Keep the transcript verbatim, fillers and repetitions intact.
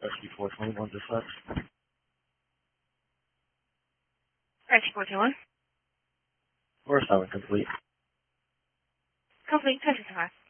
Rescue four twenty-one dispatch. Rescue four twenty-one. Forest Highway complete. Complete. ten fifty-five.